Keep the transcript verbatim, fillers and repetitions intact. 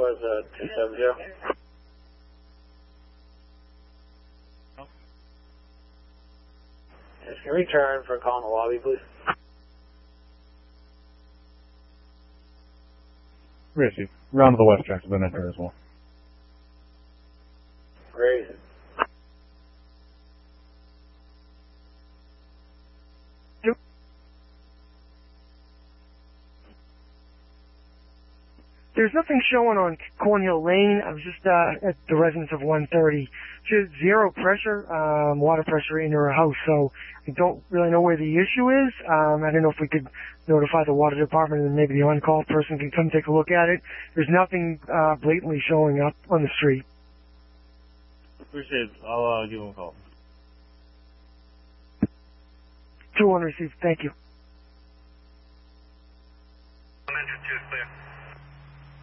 was uh, two seven zero. Yes, can you return for calling the lobby, please? Richie, round to the west tracks have been entered as well. Great. There's nothing showing on Cornhill Lane. I was just uh, at the residence of one thirty. Just zero pressure, um, water pressure in her house, so I don't really know where the issue is. Um, I don't know if we could notify the water department and maybe the on-call person can come take a look at it. There's nothing uh, blatantly showing up on the street. Appreciate it. I'll uh, give him a call. Two on receipt. Thank you.